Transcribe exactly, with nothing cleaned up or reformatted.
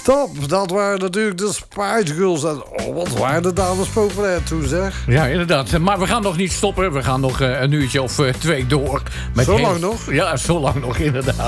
Stop, dat waren natuurlijk de Spice Girls. En, oh, wat waren de dames populair toen, zeg. Ja, inderdaad. Maar we gaan nog niet stoppen. We gaan nog uh, een uurtje of uh, twee door. Met Zo heel... lang nog? Ja, zo lang nog, inderdaad.